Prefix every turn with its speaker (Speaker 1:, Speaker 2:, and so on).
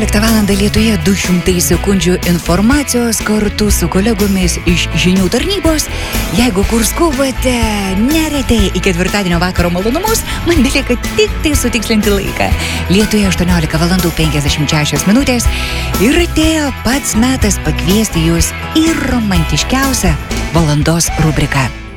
Speaker 1: Valandą Lietuvėje 200 sekundžių informacijos kartu su kolegomis iš žinių tarnybos. Jeigu kur skubate, neretai į ketvirtadienio vakaro malonumus, man belieka tik tai sutikslinti laiką. Lietuvėje 18 valandų 56 minutės ir atėjo pats metas pakviesti jūs į romantiškiausią valandos rubriką.